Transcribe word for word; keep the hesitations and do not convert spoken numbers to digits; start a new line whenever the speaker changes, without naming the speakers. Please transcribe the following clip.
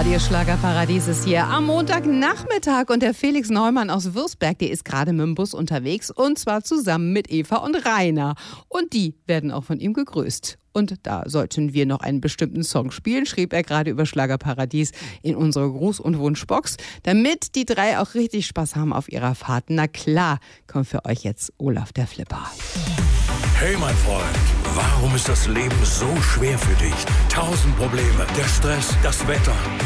Radio Schlagerparadies ist hier am Montagnachmittag und der Felix Neumann aus Würzberg, der ist gerade mit dem Bus unterwegs und zwar zusammen mit Eva und Rainer. Und die werden auch von ihm gegrüßt. Und da sollten wir noch einen bestimmten Song spielen, schrieb er gerade über Schlagerparadies in unsere Gruß- und Wunschbox, damit die drei auch richtig Spaß haben auf ihrer Fahrt. Na klar, kommt für euch jetzt Olaf der Flipper.
Hey mein Freund, warum ist das Leben so schwer für dich? Tausend Probleme, der Stress, das Wetter.